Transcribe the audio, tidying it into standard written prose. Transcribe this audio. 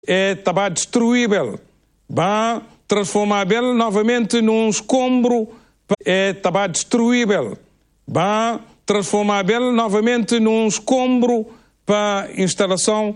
estava destruível. Vai transformável novamente num escombro. Estava destruível. Vai transformável novamente num escombro para instalação